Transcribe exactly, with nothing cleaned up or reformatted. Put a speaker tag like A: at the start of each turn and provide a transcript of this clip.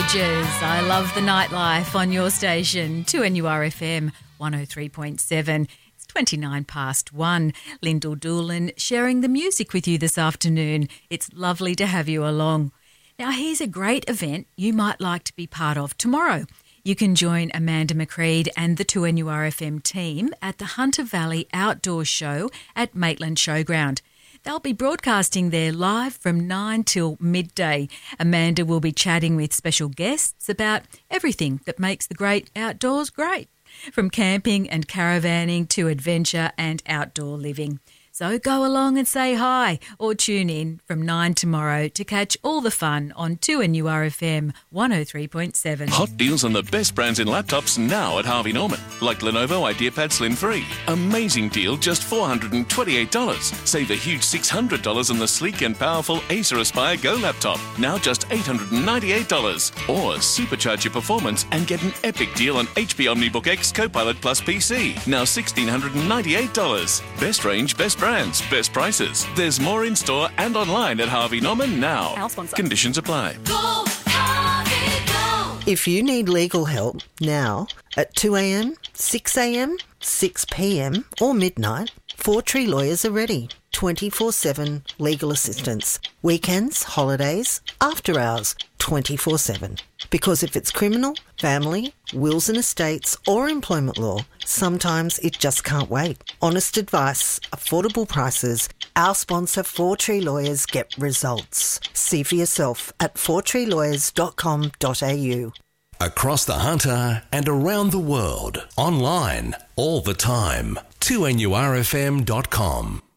A: Bridges. I love the nightlife on your station, two N U R F M one oh three point seven. It's twenty-nine past one. Lyndall Doolan sharing the music with you this afternoon. It's lovely to have you along. Now, here's a great event you might like to be part of tomorrow. You can join Amanda McCreed and the two N U R F M team at the Hunter Valley Outdoor Show at Maitland Showground. They'll be broadcasting there live from nine till midday. Amanda will be chatting with special guests about everything that makes the great outdoors great, from camping and caravanning to adventure and outdoor living. So go along and say hi or tune in from nine tomorrow to catch all the fun on two N U R F M one oh three point seven.
B: Hot deals on the best brands in laptops now at Harvey Norman. Like Lenovo IdeaPad Slim three. Amazing deal, just four hundred twenty-eight dollars. Save a huge six hundred dollars on the sleek and powerful Acer Aspire Go laptop. Now just eight hundred ninety-eight dollars. Or supercharge your performance and get an epic deal on H P OmniBook X Copilot Plus P C. Now one thousand six hundred ninety-eight dollars. Best range, best brands, best prices. There's more in store and online at Harvey Norman now.
C: Our sponsor.
B: Conditions apply.
D: Go, Harvey, go.
E: If you need legal help now at two a.m, six a.m, six p.m or midnight, Four Tree Lawyers are ready. twenty-four seven legal assistance. Weekends, holidays, after hours, twenty-four seven. Because if it's criminal, family, wills and estates or employment law, sometimes it just can't wait. Honest advice, affordable prices. Our sponsor, Four Tree Lawyers, get results. See for yourself at four tree lawyers dot com dot a u.
F: Across the Hunter and around the world, online, all the time. two N U R F M dot com.